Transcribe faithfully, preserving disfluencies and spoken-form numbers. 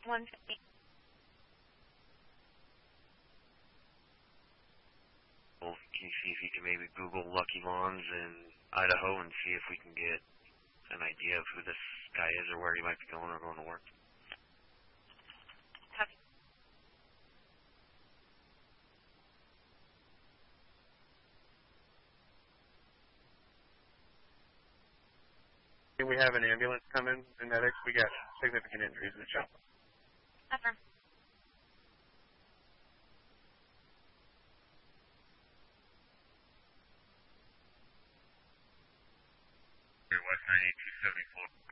one fifty. Well, can you see if you can maybe Google Lucky Lawns in Idaho and see if we can get an idea of who this guy is or where he might be going or going to work? Copy. Can we have an ambulance come in and medics? We got significant injuries in the shop. Affirm. West ninety-two seventy-four.